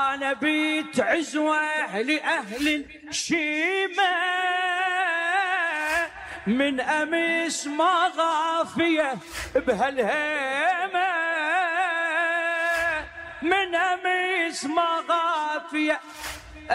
أنا بيت عزوة لأهل الشيمة من أمس ما غافية بهالهيمة، من أمس ما غافية